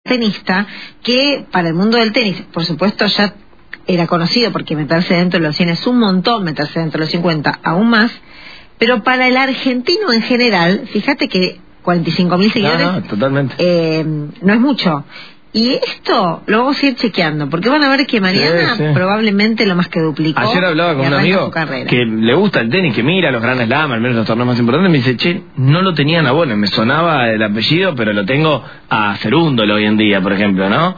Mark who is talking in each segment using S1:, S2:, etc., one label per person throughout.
S1: tenista que para el mundo del tenis, por supuesto, ya era conocido porque meterse dentro de los 100 es un montón, meterse dentro de los 50 aún más, pero para el argentino en general, fíjate que 45.000 seguidores
S2: totalmente.
S1: No es mucho. Y esto lo vamos a ir chequeando, porque van a ver que Mariana probablemente lo más que duplicó.
S2: Ayer hablaba con un amigo que le gusta el tenis, que mira los Grand Slam, al menos los torneos más importantes, me dice, che, no lo tenían a Bonen, me sonaba el apellido, pero lo tengo a Cerúndolo hoy en día, por ejemplo, ¿no?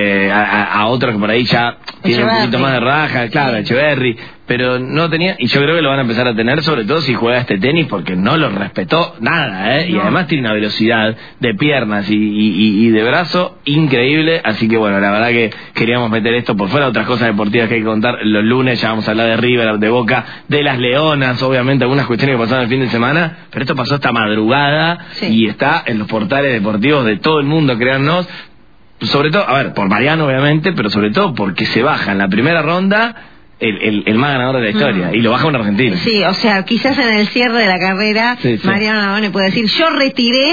S2: A otro que por ahí ya tiene un poquito más de raja, claro, Echeverry, pero no tenía, y yo creo que lo van a empezar a tener, sobre todo si juega este tenis, porque no lo respetó nada, y además tiene una velocidad de piernas y de brazo increíble, así que bueno, la verdad que queríamos meter esto por fuera, otras cosas deportivas que hay que contar los lunes, ya vamos a hablar de River, de Boca, de las Leonas, obviamente algunas cuestiones que pasaron el fin de semana, pero esto pasó esta madrugada y está en los portales deportivos de todo el mundo, créannos, sobre todo, a ver, por Mariano obviamente, pero sobre todo porque se baja en la primera ronda el más ganador de la historia, y lo baja un argentino.
S1: Sí, o sea, quizás en el cierre de la carrera Mariano Navone puede decir, yo retiré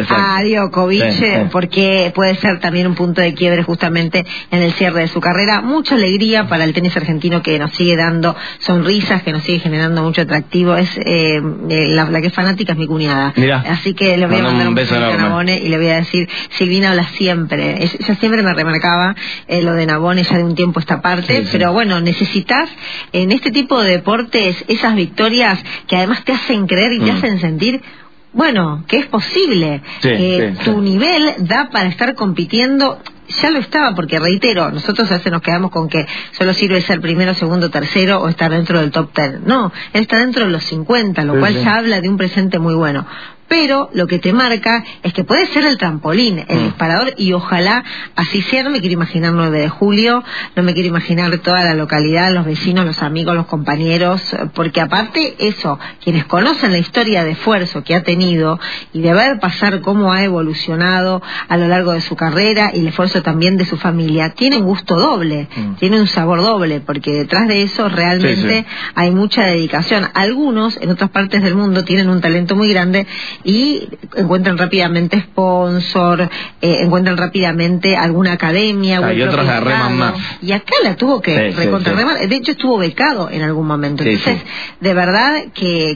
S1: a Djokovic, porque puede ser también un punto de quiebre justamente en el cierre de su carrera. Mucha alegría para el tenis argentino, que nos sigue dando sonrisas, que nos sigue generando mucho atractivo. Es la que es fanática es mi cuñada. Mirá, así que le voy a mandar un beso a Navone y le voy a decir, Silvina habla siempre, ella siempre me remarcaba lo de Navone ya de un tiempo esta parte, pero bueno, necesitamos en este tipo de deportes esas victorias que además te hacen creer y te hacen sentir, bueno, que es posible, que tu nivel da para estar compitiendo. Ya lo estaba, porque reitero, nosotros a veces nos quedamos con que solo sirve ser primero, segundo, tercero o estar dentro del top 10. No, él está dentro de los 50, lo cual ya habla de un presente muy bueno. Pero lo que te marca es que puede ser el trampolín, el disparador, y ojalá así sea. No me quiero imaginar 9 de julio, no me quiero imaginar toda la localidad, los vecinos, los amigos, los compañeros, porque aparte eso, quienes conocen la historia de esfuerzo que ha tenido y de ver pasar cómo ha evolucionado a lo largo de su carrera y el esfuerzo también de su familia, tiene un gusto doble, tiene un sabor doble, porque detrás de eso realmente hay mucha dedicación. Algunos en otras partes del mundo tienen un talento muy grande y encuentran rápidamente sponsor, encuentran rápidamente alguna academia,
S2: y otros la reman más,
S1: y acá la tuvo que recontrarremar. De hecho estuvo becado en algún momento, entonces de verdad que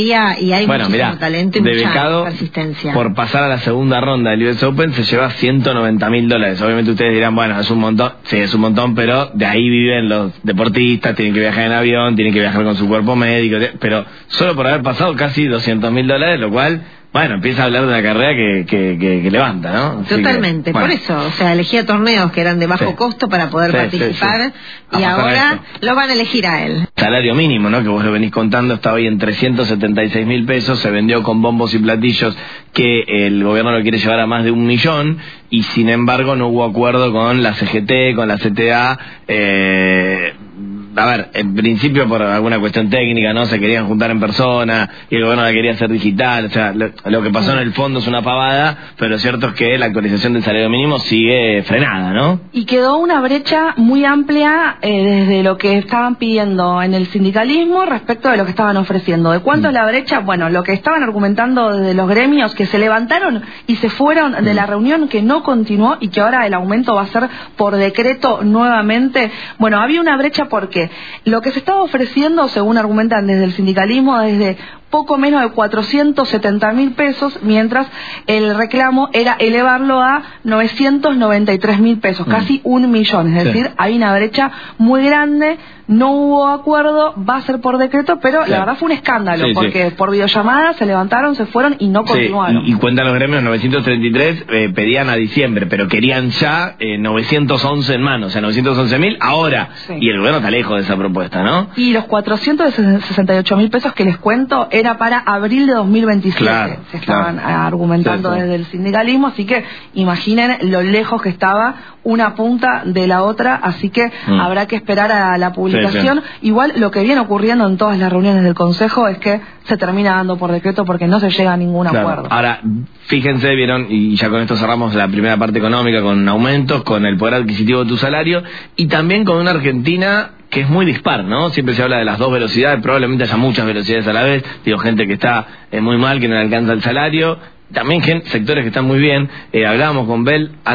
S1: hay muchísimo talento y mucha persistencia.
S2: Por pasar a la segunda ronda del US Open se lleva $190.000. Obviamente ustedes dirán, bueno, es un montón, sí, es un montón, pero de ahí viven los deportistas, tienen que viajar en avión, tienen que viajar con su cuerpo médico, pero solo por haber pasado casi $200.000, lo cual, bueno, empieza a hablar de una carrera que levanta, ¿no? Así
S1: totalmente, por eso, o sea, elegía torneos que eran de bajo costo para poder participar, y ahora lo van a elegir a él.
S2: Salario mínimo, ¿no? Que vos lo venís contando, está hoy en $376.000, se vendió con bombos y platillos que el gobierno lo quiere llevar a más de 1 millón, y sin embargo no hubo acuerdo con la CGT, con la CTA, a ver, en principio por alguna cuestión técnica, ¿no? Se querían juntar en persona y el gobierno la quería hacer digital, o sea, lo que pasó en el fondo es una pavada, pero lo cierto es que la actualización del salario mínimo sigue frenada, ¿no?
S3: Y quedó una brecha muy amplia desde lo que estaban pidiendo en el sindicalismo respecto de lo que estaban ofreciendo. ¿De cuánto es la brecha? Bueno, lo que estaban argumentando desde los gremios, que se levantaron y se fueron de la reunión, que no continuó y que ahora el aumento va a ser por decreto nuevamente. Bueno, había una brecha porque lo que se estaba ofreciendo, según argumentan desde el sindicalismo, desde poco menos de $470.000, mientras el reclamo era elevarlo a $993.000, casi 1 millón, es decir, hay una brecha muy grande. No hubo acuerdo, va a ser por decreto, pero la verdad fue un escándalo, porque por videollamada se levantaron, se fueron y no continuaron.
S2: Y cuentan los gremios, 933 pedían a diciembre, pero querían ya 911 en mano, o sea, 911.000 ahora, y el gobierno está lejos de esa propuesta, ¿no?
S3: Y los $468.000 que les cuento era para abril de 2027, se estaban argumentando desde el sindicalismo, así que imaginen lo lejos que estaba una punta de la otra, así que habrá que esperar a la publicación. Igual lo que viene ocurriendo en todas las reuniones del Consejo es que se termina dando por decreto porque no se llega a ningún acuerdo.
S2: Ahora, fíjense, vieron, y ya con esto cerramos la primera parte económica, con aumentos, con el poder adquisitivo de tu salario, y también con una Argentina que es muy dispar, ¿no? Siempre se habla de las dos velocidades, probablemente haya muchas velocidades a la vez, digo, gente que está muy mal, que no le alcanza el salario, también sectores que están muy bien. Hablábamos con Bel antes de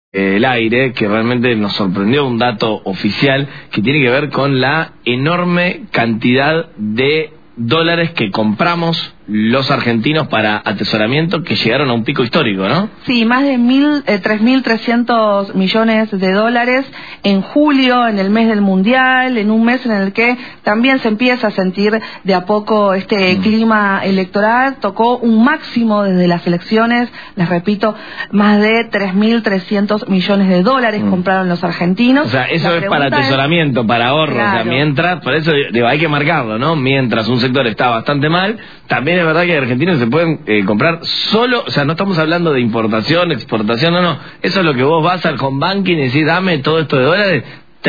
S2: el aire, que realmente nos sorprendió un dato oficial que tiene que ver con la enorme cantidad de dólares que compramos los argentinos para atesoramiento, que llegaron a un pico histórico, ¿no?
S3: Sí, más de 3.300 millones de dólares en julio, en el mes del Mundial, en un mes en el que también se empieza a sentir de a poco este clima electoral. Tocó un máximo desde las elecciones, les repito, más de 3.300 millones de dólares compraron los argentinos.
S2: O sea, eso es para atesoramiento, para ahorro, claro. O sea, mientras, por eso digo, hay que marcarlo, ¿no? Mientras un sector está bastante mal, también es verdad que argentinos se pueden comprar solo, o sea, no estamos hablando de importación, exportación, no, eso es lo que vos vas al home banking y decís, dame todo esto de dólares,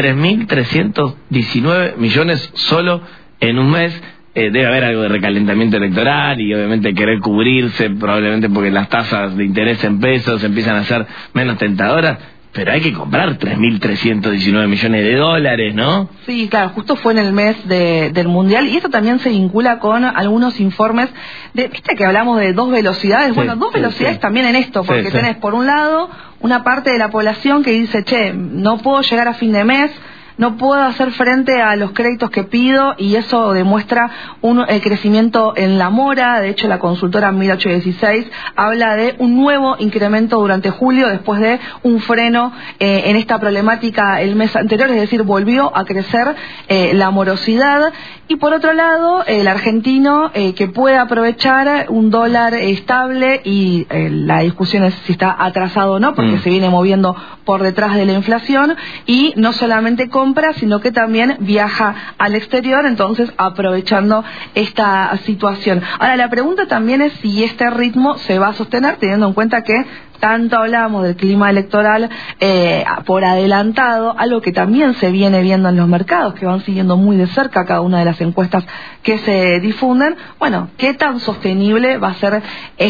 S2: 3.319 millones solo en un mes. Debe haber algo de recalentamiento electoral y obviamente querer cubrirse, probablemente porque las tasas de interés en pesos empiezan a ser menos tentadoras. Pero hay que comprar 3.319 millones de dólares, ¿no?
S3: Sí, claro, justo fue en el mes del Mundial, y esto también se vincula con algunos informes ¿viste que hablamos de dos velocidades? Sí, bueno, dos velocidades también en esto, porque tenés por un lado una parte de la población que dice, che, no puedo llegar a fin de mes, no puedo hacer frente a los créditos que pido, y eso demuestra un crecimiento en la mora. De hecho, la consultora 1816 habla de un nuevo incremento durante julio después de un freno en esta problemática el mes anterior, es decir, volvió a crecer la morosidad. Y por otro lado, el argentino que puede aprovechar un dólar estable, y la discusión es si está atrasado o no, porque se viene moviendo por detrás de la inflación, y no solamente compra, sino que también viaja al exterior, entonces aprovechando esta situación. Ahora, la pregunta también es si este ritmo se va a sostener, teniendo en cuenta que tanto hablamos del clima electoral por adelantado, algo que también se viene viendo en los mercados, que van siguiendo muy de cerca cada una de las encuestas que se difunden. Bueno, ¿qué tan sostenible va a ser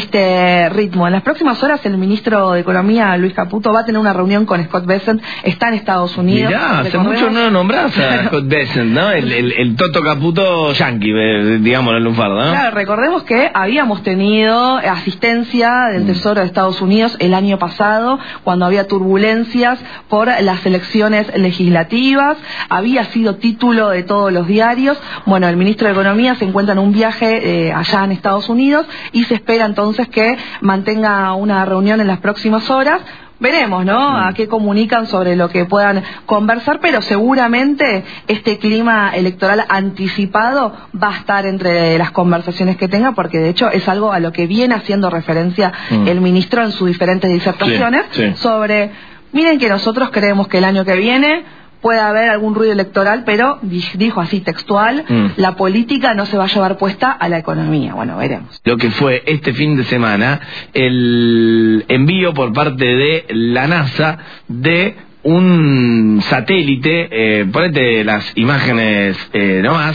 S3: este ritmo? En las próximas horas el ministro de Economía, Luis Caputo, va a tener una reunión con Scott Bessent, está en Estados Unidos.
S2: Mirá, hace mucho no lo nombrás a Scott Bessent, ¿no? El Toto Caputo yankee, digamos, el lunfardo, ¿no?
S3: Claro, recordemos que habíamos tenido asistencia del Tesoro de Estados Unidos el año pasado, cuando había turbulencias por las elecciones legislativas, había sido título de todos los diarios. Bueno, el ministro de Economía se encuentra en un viaje allá en Estados Unidos, y se espera entonces que mantenga una reunión en las próximas horas. Veremos, ¿no?, a qué comunican sobre lo que puedan conversar, pero seguramente este clima electoral anticipado va a estar entre las conversaciones que tenga, porque de hecho es algo a lo que viene haciendo referencia el ministro en sus diferentes disertaciones sobre, miren que nosotros creemos que el año que viene puede haber algún ruido electoral, pero dijo así textual, la política no se va a llevar puesta a la economía. Bueno, veremos.
S2: Lo que fue este fin de semana el envío por parte de la NASA de un satélite, ponete las imágenes nomás,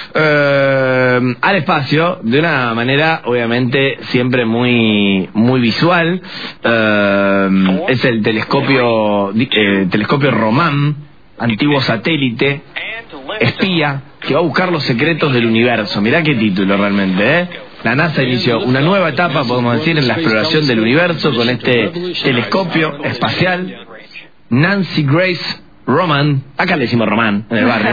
S2: al espacio, de una manera obviamente siempre muy visual. Es el telescopio Román, antiguo satélite espía que va a buscar los secretos del universo. Mirá qué título realmente, ¿eh? La NASA inició una nueva etapa, podemos decir, en la exploración del universo con este telescopio espacial. Nancy Grace Roman, acá le decimos Román en el barrio,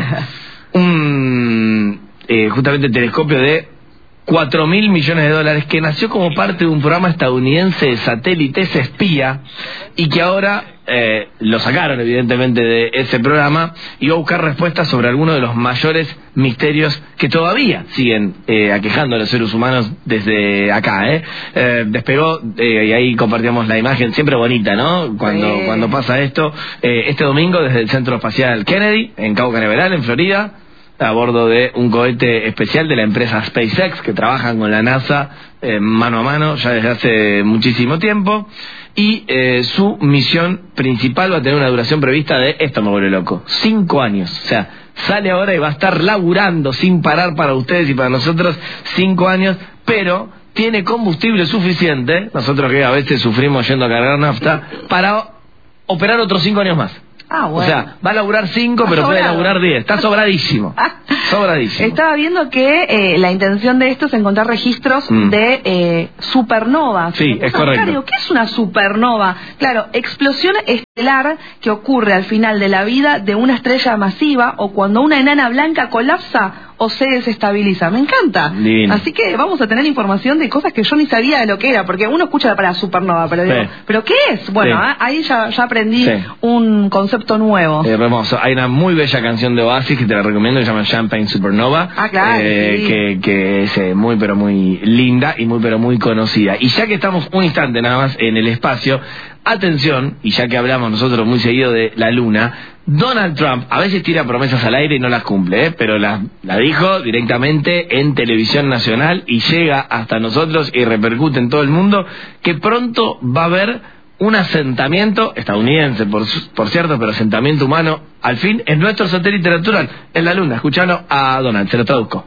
S2: un justamente telescopio de 4.000 millones de dólares, que nació como parte de un programa estadounidense de satélites espía, y que ahora lo sacaron evidentemente de ese programa, y va a buscar respuestas sobre algunos de los mayores misterios que todavía siguen aquejando a los seres humanos desde acá. Despegó, y ahí compartíamos la imagen, siempre bonita, ¿no? Cuando pasa esto, este domingo desde el Centro Espacial Kennedy, en Cabo Canaveral, en Florida, a bordo de un cohete especial de la empresa SpaceX, que trabajan con la NASA mano a mano ya desde hace muchísimo tiempo, y su misión principal va a tener una duración prevista de, esto me vuelve loco, 5 años. O sea, sale ahora y va a estar laburando sin parar para ustedes y para nosotros 5 años, pero tiene combustible suficiente, nosotros que a veces sufrimos yendo a cargar nafta, para operar otros 5 años más.
S3: Ah, bueno.
S2: O sea, va a laburar 5, pero puede laburar 10. Está sobradísimo. Sobradísimo.
S3: Estaba viendo que la intención de esto es encontrar registros de supernovas.
S2: Sí, es correcto.
S3: Digo, ¿qué es una supernova? Claro, explosión estelar que ocurre al final de la vida de una estrella masiva o cuando una enana blanca colapsa o se desestabiliza. Me encanta.
S2: Divino.
S3: Así que vamos a tener información de cosas que yo ni sabía de lo que era, porque uno escucha para supernova, pero digo, ¿pero qué es? Bueno, ahí ya aprendí un concepto nuevo.
S2: Hermoso. Hay una muy bella canción de Oasis que te la recomiendo, que se llama Champagne Supernova.
S3: Ah, claro.
S2: Que es muy pero muy linda y muy pero muy conocida. Y ya que estamos un instante nada más en el espacio, atención, y ya que hablamos nosotros muy seguido de la luna, Donald Trump a veces tira promesas al aire y no las cumple, pero la dijo directamente en televisión nacional y llega hasta nosotros y repercute en todo el mundo que pronto va a haber un asentamiento estadounidense, por cierto, pero asentamiento humano, al fin, en nuestro satélite natural, en la luna. Escuchalo a Donald, se lo traduzco.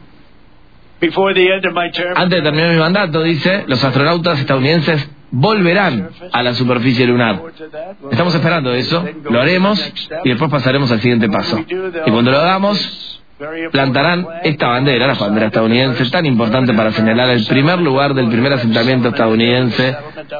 S2: Antes de terminar mi mandato, dice, los astronautas estadounidenses volverán a la superficie lunar. Estamos esperando eso, lo haremos y después pasaremos al siguiente paso. Y cuando lo hagamos, plantarán esta bandera, la bandera estadounidense, tan importante para señalar el primer lugar del primer asentamiento estadounidense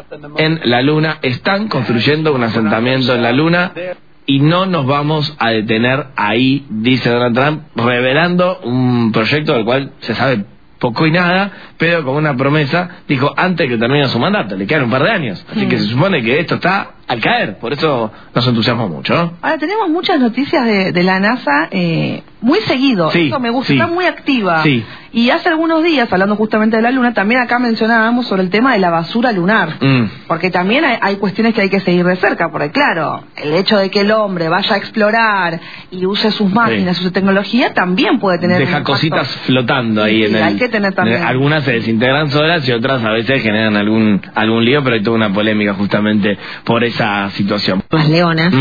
S2: en la luna. Están construyendo un asentamiento en la luna y no nos vamos a detener ahí, dice Donald Trump, revelando un proyecto del cual se sabe poco y nada, pero con una promesa, dijo antes que termine su mandato, le quedan un par de años, así que se supone que esto está al caer, por eso nos entusiasmó mucho, ¿no?
S3: Ahora tenemos muchas noticias de la NASA muy seguido, eso me gusta, está muy activa. Y hace algunos días, hablando justamente de la luna, también acá mencionábamos sobre el tema de la basura lunar, porque también hay cuestiones que hay que seguir de cerca, porque claro, el hecho de que el hombre vaya a explorar y use sus máquinas, use tecnología, también puede tener
S2: deja cositas flotando ahí en el...
S3: Hay que tener también.
S2: Algunas se desintegran solas y otras a veces generan algún lío, pero hay toda una polémica justamente por esa situación.
S1: Las leonas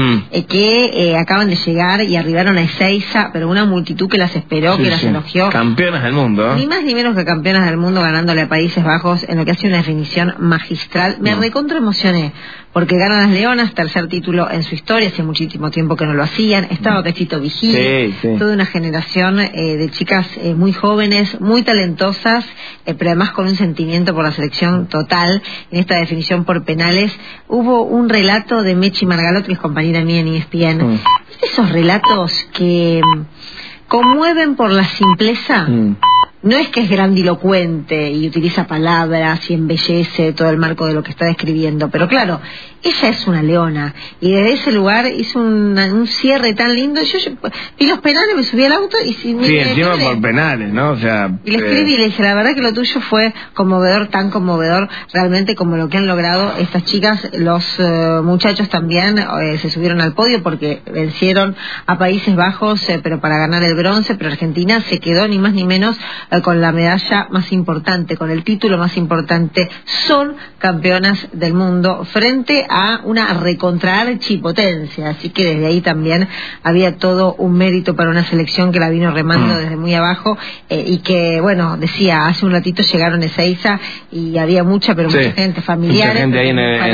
S1: que acaban de llegar y arribaron a Ezeiza, pero una multitud que las esperó, que las elogió.
S2: Campeonas del mundo.
S1: Ni más ni menos que campeonas del mundo, ganándole a Países Bajos en lo que hace una definición magistral. Me recontra emocioné, porque ganan las leonas, tercer título en su historia, hace muchísimo tiempo que no lo hacían. Estaba Pechito Vigil, toda una generación de chicas muy jóvenes, muy talentosas, pero además con un sentimiento por la selección total. En esta definición por penales hubo un relato de Mechi Margalot, que es compañera mía en ESPN. Esos relatos que conmueven por la simpleza. No es que es grandilocuente y utiliza palabras y embellece todo el marco de lo que está describiendo, pero claro, ella es una leona y desde ese lugar hizo un cierre tan lindo. Yo vi los penales, me subí al auto y
S2: encima por penales, ¿no? O sea,
S1: y le escribí y le dije, la verdad que lo tuyo fue conmovedor, tan conmovedor realmente como lo que han logrado estas chicas. Los muchachos también se subieron al podio porque vencieron a Países Bajos, pero para ganar el bronce, pero Argentina se quedó ni más ni menos con la medalla más importante, con el título más importante. Son campeonas del mundo frente a una recontra-archipotencia, así que desde ahí también había todo un mérito para una selección que la vino remando desde muy abajo, y que, bueno, decía, hace un ratito llegaron a Ezeiza y había mucha gente, familiares.
S2: Mucha gente ahí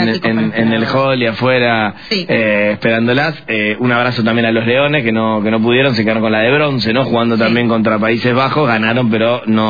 S2: en el hall y afuera esperándolas. Un abrazo también a los leones que no pudieron, se quedaron con la de bronce, ¿no? Jugando también contra Países Bajos, ganaron, pero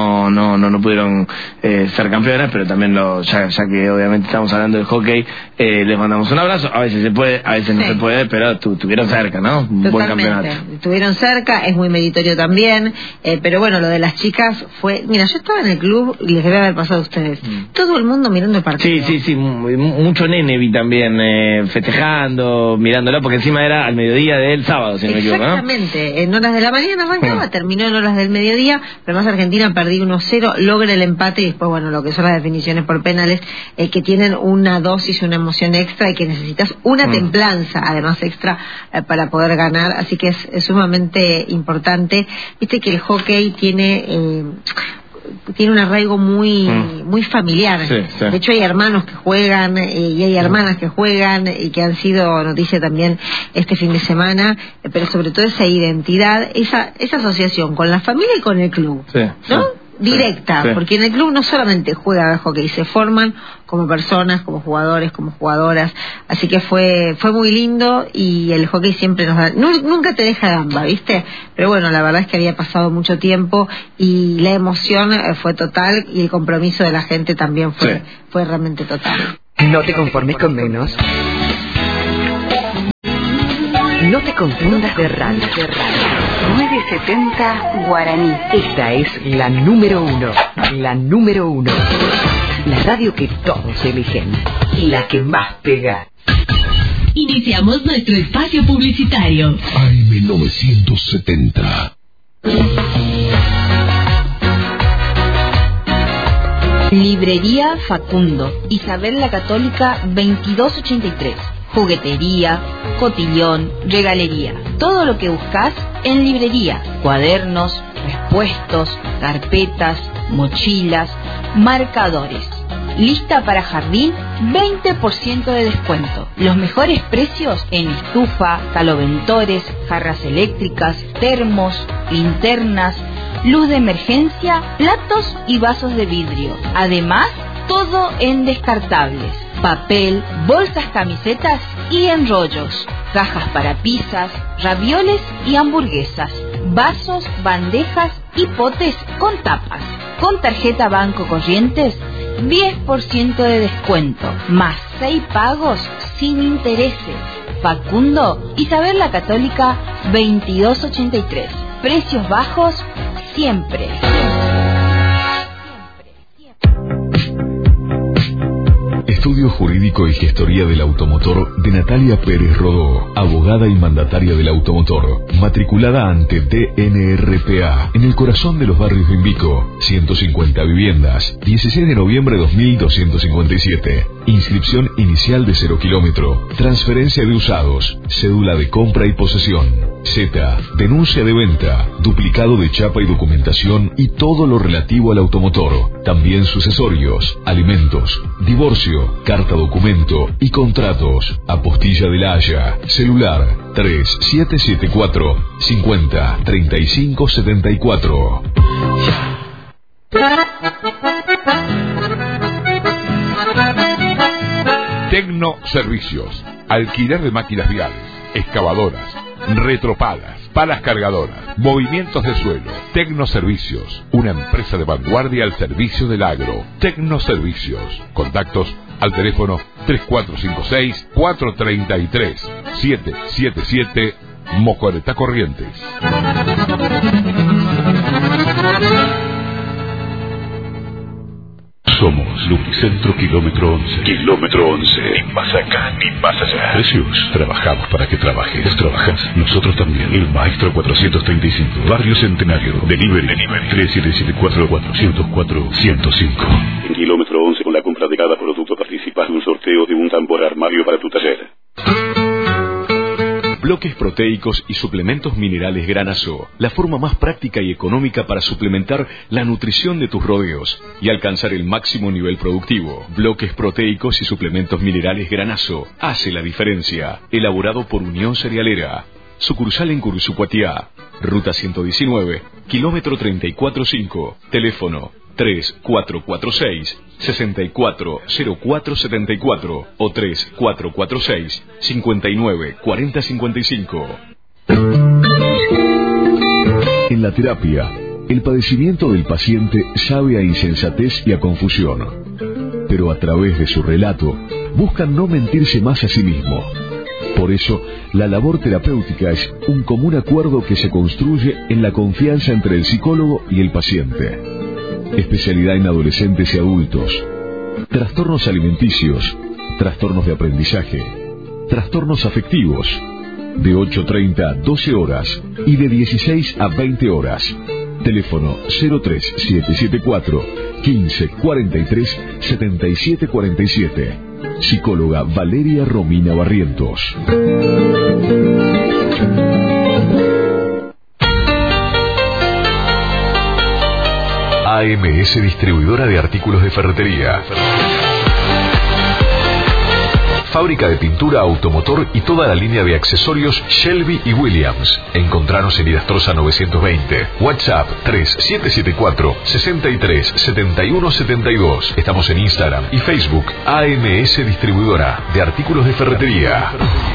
S2: no pudieron ser campeonas, pero también ya que obviamente estamos hablando del hockey, les mandamos un abrazo. A veces se puede, a veces no se puede, pero estuvieron cerca, ¿no? Un buen campeonato.
S1: Estuvieron cerca, es muy meritorio también, pero bueno, lo de las chicas fue... Mira, yo estaba en el club y les debe haber pasado a ustedes. Todo el mundo mirando el partido.
S2: Sí, mucho nene vi también festejando, mirándolo, porque encima era al mediodía del sábado, si no me equivoco, ¿no?
S1: Exactamente, en horas de la mañana arrancaba, terminó en horas del mediodía, pero más Argentina perdió 1-0, logra el empate y después, bueno, lo que son las definiciones por penales, que tienen una dosis, una emoción extra y que necesitas una templanza, además extra, para poder ganar, así que es sumamente importante. Viste que el hockey tiene un arraigo muy familiar. De hecho hay hermanos que juegan y hay hermanas que juegan y que han sido noticia también este fin de semana, pero sobre todo esa identidad, esa asociación con la familia y con el club, ¿no? directa, porque en el club no solamente juega al hockey, se forman como personas, como jugadores, como jugadoras, así que fue muy lindo, y el hockey siempre nos da, nunca te deja gamba, ¿viste? Pero bueno, la verdad es que había pasado mucho tiempo y la emoción fue total, y el compromiso de la gente también fue realmente total.
S4: No te conformes con menos. No te confundas de radio. 970 Guaraní. Esta es la número 1. La número 1. La radio que todos eligen. Y la que más pega.
S5: Iniciamos nuestro espacio publicitario.
S6: AM 970.
S7: Librería Facundo, Isabel la Católica 2283. Juguetería, cotillón, regalería. Todo lo que buscas en librería. Cuadernos, respuestos, carpetas, mochilas, marcadores. Lista para jardín, 20% de descuento. Los mejores precios en estufa, caloventores, jarras eléctricas, termos, linternas, luz de emergencia, platos y vasos de vidrio. Además, todo en descartables. Papel, bolsas, camisetas y enrollos. Cajas para pizzas, ravioles y hamburguesas. Vasos, bandejas y potes con tapas. Con tarjeta Banco Corrientes, 10% de descuento. Más 6 pagos sin intereses. Facundo, Isabel la Católica 2283. Precios bajos siempre.
S6: Estudio Jurídico y Gestoría del Automotor de Natalia Pérez Rodó, abogada y mandataria del automotor, matriculada ante DNRPA, en el corazón de los barrios de Invico, 150 viviendas, 16 de noviembre 2257, inscripción inicial de 0 kilómetro, transferencia de usados, cédula de compra y posesión, Z, denuncia de venta, duplicado de chapa y documentación y todo lo relativo al automotor, también sucesorios, alimentos, divorcio, carta documento y contratos. Apostilla de La Haya. Celular 3774 50 35 74.
S8: Tecno Servicios. Alquiler de máquinas viales, excavadoras, retropalas, palas cargadoras, movimientos de suelo. Tecno Servicios, una empresa de vanguardia al servicio del agro. Tecno Servicios. Contactos al teléfono 3456-433-777, Mocoretá, Corrientes.
S6: Somos Lubricentro Kilómetro 11. Kilómetro 11. Ni más acá, ni más allá. Precios. Trabajamos para que trabajes. Vos trabajás, nosotros también. El Maestro 435. Barrio Centenario. Delivery. 3774-404-105.
S9: En Kilómetro 11, con la compra de cada producto, participas de un sorteo de un tambor armario para tu taller.
S10: Bloques proteicos y suplementos minerales Granazo, la forma más práctica y económica para suplementar la nutrición de tus rodeos y alcanzar el máximo nivel productivo. Bloques proteicos y suplementos minerales Granazo hace la diferencia. Elaborado por Unión Cerealera. Sucursal en Curuzú-Poitiá. Ruta 119, kilómetro 345. Teléfono 3446-640474 o 3446-594055.
S6: En la terapia, el padecimiento del paciente sabe a insensatez y a confusión, pero a través de su relato buscan no mentirse más a sí mismo. Por eso, la labor terapéutica es un común acuerdo que se construye en la confianza entre el psicólogo y el paciente. Especialidad en adolescentes y adultos. Trastornos alimenticios, trastornos de aprendizaje, trastornos afectivos, de 8:30 a 12 horas y de 16 a 20 horas. Teléfono 03774 1543 7747. Psicóloga Valeria Romina Barrientos.
S11: AMS Distribuidora de Artículos de Ferretería.
S6: fábrica de pintura automotor y toda la línea de accesorios Shelby y Williams. Encontranos en Idastroza 920. WhatsApp 3774-637172. Estamos en Instagram y Facebook. AMS Distribuidora de Artículos de Ferretería.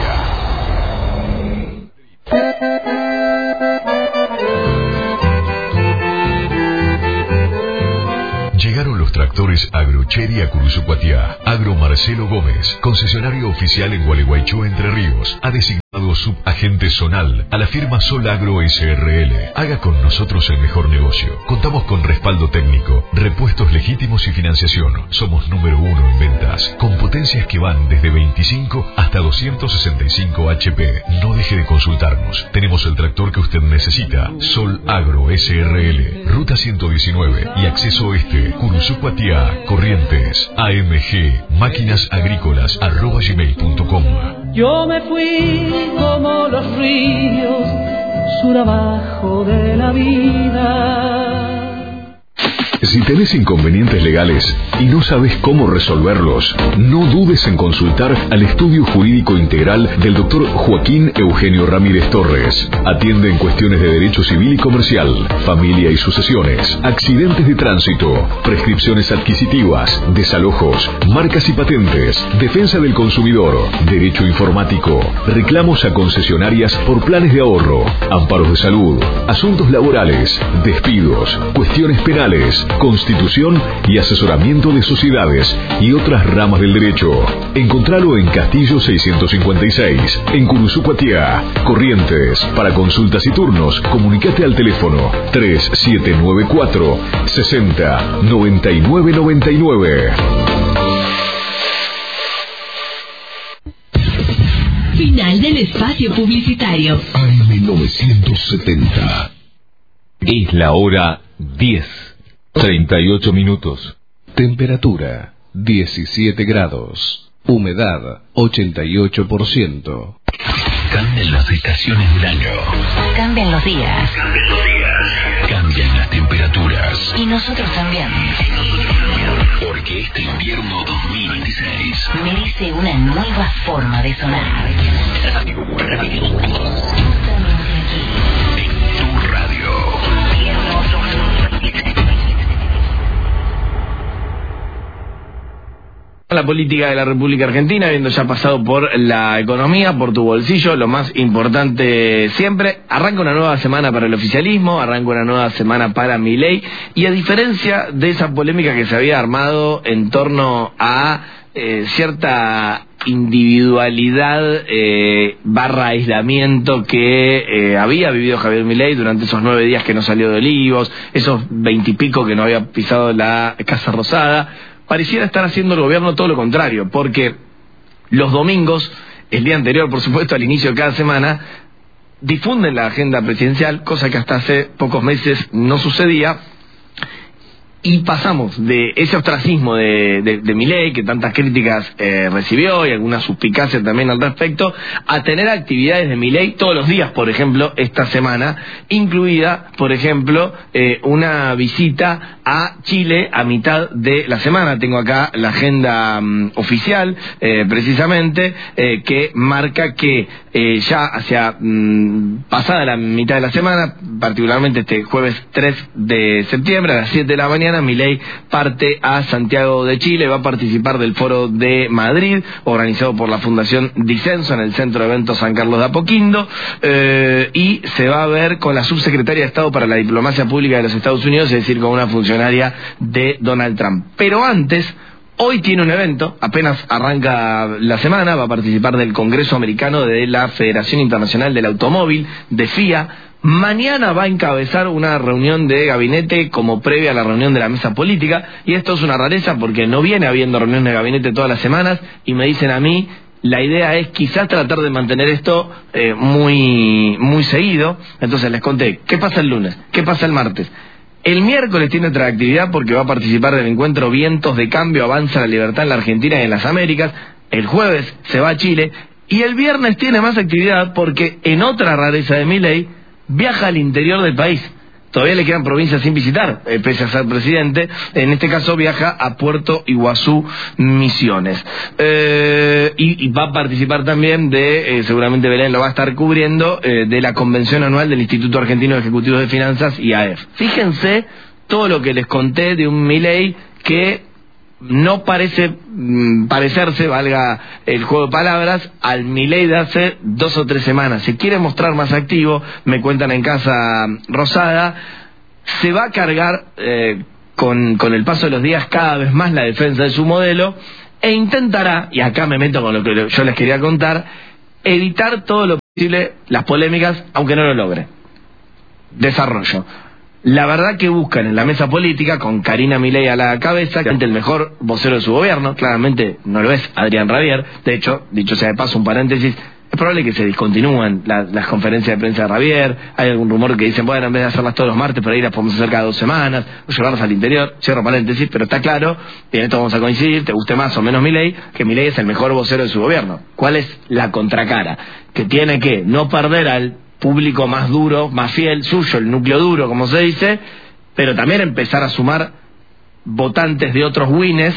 S6: Llegaron los tractores Agrocheri a Curuzucuatiá. Agro Marcelo Gómez, concesionario oficial en Gualeguaychú, Entre Ríos, ha designado subagente zonal a la firma Sol Agro SRL. Haga con nosotros el mejor negocio. Contamos con respaldo técnico, repuestos legítimos y financiación. Somos número 1 en ventas, con potencias que van desde 25 hasta 265 HP. No deje de consultarnos. Tenemos el tractor que usted necesita. Sol Agro SRL, Ruta 119 y Acceso Oeste, Curuzucuatiá, Corrientes. AMG, máquinasagrícolas@gmail.com.
S11: Yo me fui como los ríos, sur abajo de la vida.
S6: Si tenés inconvenientes legales y no sabes cómo resolverlos, no dudes en consultar al Estudio Jurídico Integral del Dr. Joaquín Eugenio Ramírez Torres. Atiende en cuestiones de derecho civil y comercial, familia y sucesiones, accidentes de tránsito, prescripciones adquisitivas, desalojos, marcas y patentes, defensa del consumidor, derecho informático, reclamos a concesionarias por planes de ahorro, amparos de salud, asuntos laborales, despidos, cuestiones penales, constitución y asesoramiento de sociedades y otras ramas del derecho. Encontralo en Castillo 656, en Curuzucuatiá, Corrientes. Para consultas y turnos, comunicate al teléfono 3794 60 99 99.
S5: Final del espacio publicitario.
S6: AM970.
S10: Es la hora 10:38 minutos.
S6: Temperatura 17 grados. Humedad 88%.
S12: Cambian las estaciones del año.
S7: Cambian los días.
S12: Cambian las temperaturas.
S7: Y nosotros también.
S12: Porque este invierno 2026
S7: merece una nueva forma de sonar.
S2: La política de la República Argentina, habiendo ya pasado por la economía, por tu bolsillo, lo más importante siempre, arranca una nueva semana para el oficialismo, arranca una nueva semana para Milei, y a diferencia de esa polémica que se había armado en torno a cierta individualidad barra aislamiento que había vivido Javier Milei durante esos 9 días que no salió de Olivos, esos 20 y pico que no había pisado la Casa Rosada, pareciera estar haciendo el gobierno todo lo contrario, porque los domingos, el día anterior, por supuesto, al inicio de cada semana, difunden la agenda presidencial, cosa que hasta hace pocos meses no sucedía, y pasamos de ese ostracismo de Milei, que tantas críticas recibió y algunas suspicacias también al respecto, a tener actividades de Milei todos los días, por ejemplo, esta semana, incluida, por ejemplo, una visita a Chile a mitad de la semana. Tengo acá la agenda oficial, precisamente, que marca que ya hacia pasada la mitad de la semana, particularmente este jueves 3 de septiembre a las 7 de la mañana, Milei parte a Santiago de Chile, va a participar del Foro de Madrid, organizado por la Fundación Disenso en el Centro de Eventos San Carlos de Apoquindo, y se va a ver con la subsecretaria de Estado para la Diplomacia Pública de los Estados Unidos, es decir, con una funcionaria de Donald Trump. Pero antes, hoy tiene un evento, apenas arranca la semana, va a participar del Congreso Americano de la Federación Internacional del Automóvil, de FIA. Mañana va a encabezar una reunión de gabinete como previa a la reunión de la mesa política, y esto es una rareza porque no viene habiendo reuniones de gabinete todas las semanas, y me dicen a mí, la idea es quizás tratar de mantener esto muy seguido. Entonces les conté, ¿qué pasa el lunes? ¿Qué pasa el martes? El miércoles tiene otra actividad porque va a participar del encuentro Vientos de Cambio, Avanza la Libertad en la Argentina y en las Américas. El jueves se va a Chile, y el viernes tiene más actividad porque, en otra rareza de Milei, viaja al interior del país. todavía le quedan provincias sin visitar, pese a ser presidente. En este caso viaja a Puerto Iguazú, Misiones. Y va a participar también de, seguramente Belén lo va a estar cubriendo, de la convención anual del Instituto Argentino de Ejecutivos de Finanzas, IAEF. Fíjense todo lo que les conté de un Milei que no parece parecerse, valga el juego de palabras, al Milei de hace 2 o 3 semanas. Se quiere mostrar más activo, me cuentan en Casa Rosada, se va a cargar con el paso de los días cada vez más la defensa de su modelo e intentará, y acá me meto con lo que yo les quería contar, evitar todo lo posible las polémicas, aunque no lo logre. Desarrollo. La verdad que buscan en la mesa política, con Karina Milei a la cabeza, que es el mejor vocero de su gobierno, claramente no lo es Adrián Rabier. De hecho, dicho sea de paso, un paréntesis, es probable que se discontinúen las conferencias de prensa de Rabier. Hay algún rumor que dicen, bueno, en vez de hacerlas todos los martes, por ahí las podemos hacer cada 2 semanas, o llevarlas al interior, cierro paréntesis, pero está claro, y en esto vamos a coincidir, te guste más o menos Milei, que Milei es el mejor vocero de su gobierno. ¿Cuál es la contracara? Que tiene que no perder al público más duro, más fiel, suyo, el núcleo duro, como se dice, pero también empezar a sumar votantes de otros wines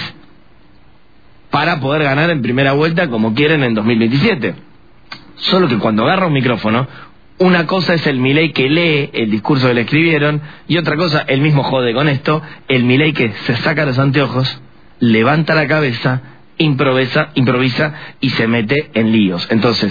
S2: para poder ganar en primera vuelta como quieren en 2027. Solo que cuando agarra un micrófono, una cosa es el Milei que lee el discurso que le escribieron, y otra cosa, él mismo jode con esto, el Milei que se saca los anteojos, levanta la cabeza, improvisa y se mete en líos. Entonces,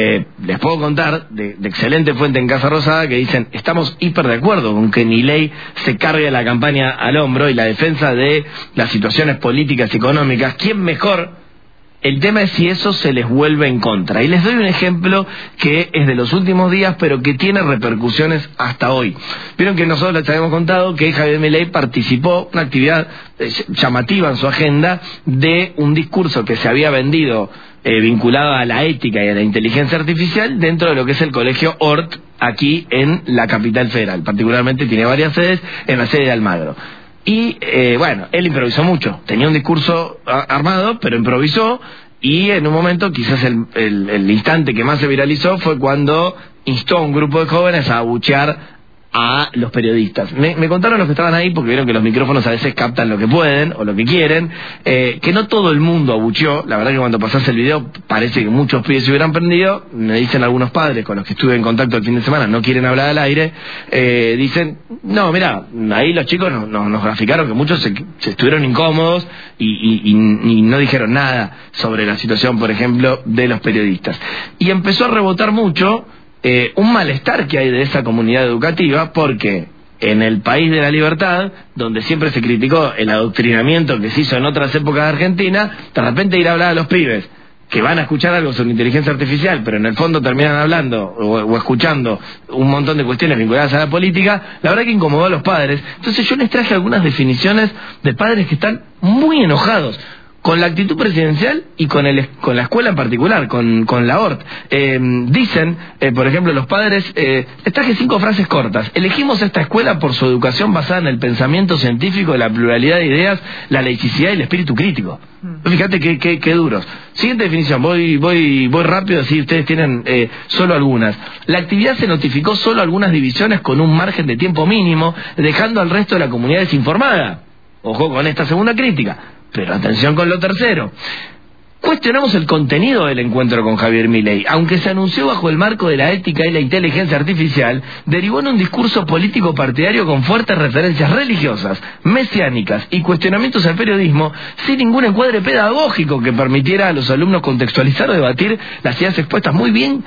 S2: les puedo contar de excelente fuente en Casa Rosada que dicen, estamos hiper de acuerdo con que Milei se cargue la campaña al hombro y la defensa de las situaciones políticas y económicas. ¿Quién mejor? El tema es si eso se les vuelve en contra. Y les doy un ejemplo que es de los últimos días, pero que tiene repercusiones hasta hoy. Vieron que nosotros les habíamos contado que Javier Milei participó, una actividad llamativa en su agenda, de un discurso que se había vendido vinculado a la ética y a la inteligencia artificial dentro de lo que es el colegio Hort, aquí en la capital federal. Particularmente tiene varias sedes, en la sede de Almagro. Y bueno, él improvisó mucho, tenía un discurso armado, pero improvisó, y en un momento, quizás el instante que más se viralizó fue cuando instó a un grupo de jóvenes a abuchear a los periodistas. Me contaron los que estaban ahí, porque vieron que los micrófonos a veces captan lo que pueden o lo que quieren, que no todo el mundo abucheó. La verdad que cuando pasase el video parece que muchos pibes se hubieran prendido. Me dicen algunos padres con los que estuve en contacto el fin de semana, no quieren hablar al aire, dicen, no, mira, ahí los chicos nos graficaron que muchos se estuvieron incómodos y no dijeron nada sobre la situación, por ejemplo, de los periodistas. Y empezó a rebotar mucho un malestar que hay de esa comunidad educativa, porque en el país de la libertad, donde siempre se criticó el adoctrinamiento que se hizo en otras épocas de Argentina, de repente ir a hablar a los pibes que van a escuchar algo sobre inteligencia artificial, pero en el fondo terminan hablando o escuchando un montón de cuestiones vinculadas a la política, la verdad que incomodó a los padres. Entonces yo les traje algunas definiciones de padres que están muy enojados con la actitud presidencial y con la escuela en particular, con la Hort. Dicen, por ejemplo, los padres, les traje 5 frases cortas. Elegimos esta escuela por su educación basada en el pensamiento científico, la pluralidad de ideas, la laicidad y el espíritu crítico. Fíjate qué duros. Siguiente definición, voy rápido, así ustedes tienen solo algunas. La actividad se notificó solo algunas divisiones con un margen de tiempo mínimo, dejando al resto de la comunidad desinformada. Ojo con esta segunda crítica. Pero atención con lo tercero. Cuestionamos el contenido del encuentro con Javier Milei. Aunque se anunció bajo el marco de la ética y la inteligencia artificial, derivó en un discurso político partidario con fuertes referencias religiosas, mesiánicas y cuestionamientos al periodismo, sin ningún encuadre pedagógico que permitiera a los alumnos contextualizar o debatir las ideas expuestas. Muy bien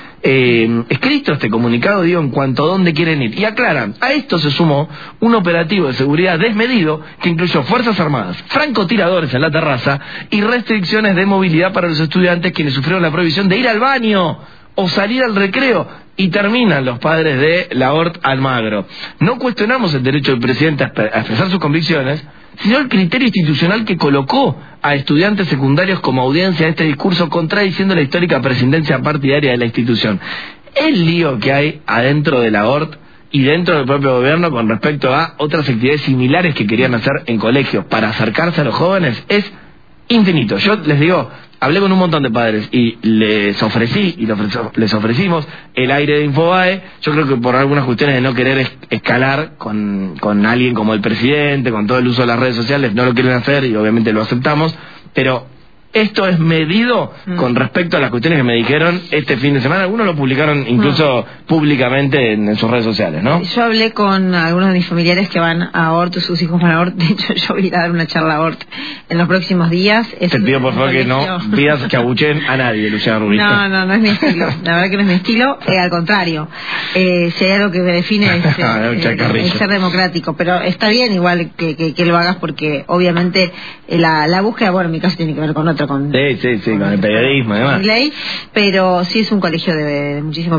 S2: escrito este comunicado, digo, en cuanto a dónde quieren ir. Y aclaran, a esto se sumó un operativo de seguridad desmedido que incluyó fuerzas armadas, francotiradores en la terraza y restricciones de movilidad para los estudiantes, quienes sufrieron la prohibición de ir al baño o salir al recreo. Y terminan los padres de la Hort Almagro. No cuestionamos el derecho del presidente a expresar sus convicciones, sino el criterio institucional que colocó a estudiantes secundarios como audiencia de este discurso, contradiciendo la histórica presidencia partidaria de la institución. El lío que hay adentro de la Hort y dentro del propio gobierno con respecto a otras actividades similares que querían hacer en colegios para acercarse a los jóvenes es infinito. Yo les digo, hablé con un montón de padres y les ofrecimos el aire de Infobae. Yo creo que por algunas cuestiones de no querer escalar con alguien como el presidente, con todo el uso de las redes sociales, no lo quieren hacer y obviamente lo aceptamos, pero esto es medido con respecto a las cuestiones que me dijeron este fin de semana. Algunos lo publicaron incluso públicamente en sus redes sociales, ¿no?
S1: Yo hablé con algunos de mis familiares que van a Ort, sus hijos van a Ort. De hecho, yo voy a ir a dar una charla a Ort en los próximos días.
S2: Te pido por favor que no pidas que abuchen a nadie, Luciana Rubí.
S1: No es mi estilo. La verdad que no es mi estilo. Al contrario, si hay algo que me define es ser democrático. Pero está bien igual que lo hagas, porque obviamente la búsqueda, bueno, en mi caso tiene que ver con otro.
S2: Sí, con el periodismo y demás.
S1: Pero sí es un colegio de muchísimo